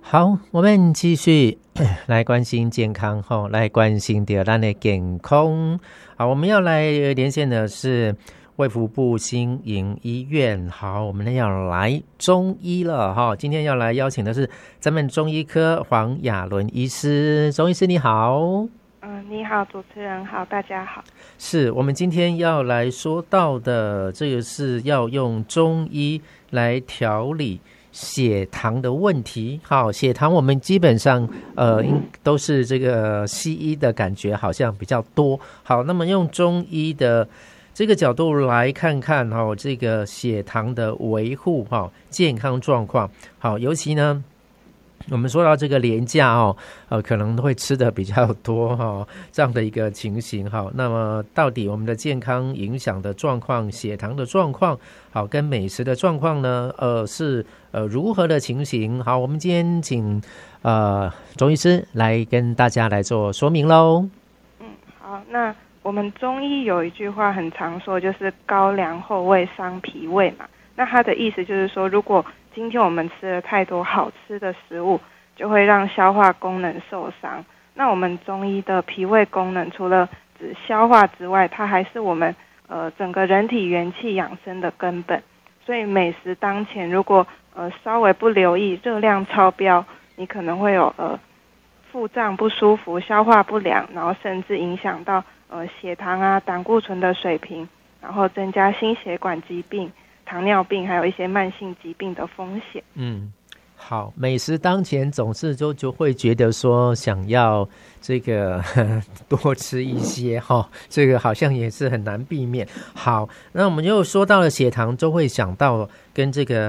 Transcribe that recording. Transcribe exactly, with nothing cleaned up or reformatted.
好，我们继续来关心健康吼，来关心到咱的健康。好，我们要来连线的是卫福部新营医院。好，我们要来中医了哈。今天要来邀请的是咱们中医科黄雅伦医师。钟医师你好。 嗯，你好，主持人好，大家好。 是我们今天要来说到的，这个是要用中医来调理血糖的问题。好，血糖我们基本上呃都是这个西医的感觉好像比较多。好，那么用中医的这个角度来看看哈、哦，这个血糖的维护哈、哦，健康状况。好，尤其呢我们说到这个廉价哦，呃，可能会吃的比较多哈、哦，这样的一个情形哈。那么到底我们的健康影响的状况，血糖的状况，好，跟美食的状况呢，呃，是呃如何的情形？好，我们今天请呃钟医师来跟大家来做说明喽。 嗯，好，那我们中医有一句话很常说，就是高粱厚味伤脾胃嘛。那它的意思就是说，如果今天我们吃了太多好吃的食物，就会让消化功能受伤。那我们中医的脾胃功能，除了指消化之外，它还是我们呃整个人体元气养生的根本。所以美食当前，如果呃稍微不留意，热量超标，你可能会有呃腹胀不舒服、消化不良，然后甚至影响到呃血糖啊、胆固醇的水平，然后增加心血管疾病、糖尿病还有一些慢性疾病的风险。 嗯，好，美食当前总是就就会觉得说想要这个呵呵多吃一些哈、哦，这个好像也是很难避免。好，那我们又说到了血糖，就会想到跟这个